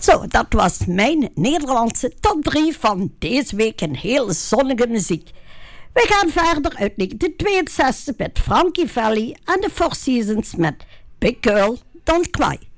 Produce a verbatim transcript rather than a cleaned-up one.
Zo, dat was mijn Nederlandse top drie van deze week in heel zonnige muziek. We gaan verder uit negentien tweeënzestig met Frankie Valli en de Four Seasons met Big Girl, Don't Cry.